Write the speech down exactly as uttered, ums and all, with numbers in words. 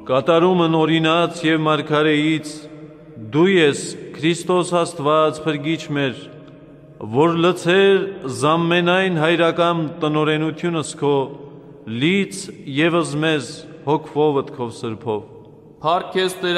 կատարումն օրինաց և մարգարեից, դու ես Քրիստոս Աստված փրկիչ մեր, որ լցեր զամմենայն հայրական տնօրենությունս քո, լից ևս մեզ հոգվով ըտքով սրբով։ Փառք քեզ, Տեր